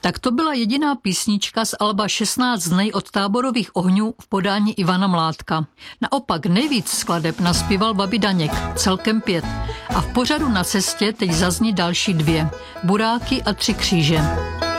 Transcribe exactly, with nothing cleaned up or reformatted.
Tak to byla jediná písnička z alba šestnáct dní od Táborových ohňů v podání Ivana Mládka. Naopak nejvíc skladeb naspíval Babi Daněk, celkem pět. A v pořadu Na cestě teď zazní další dvě. Buráky a Tři kříže.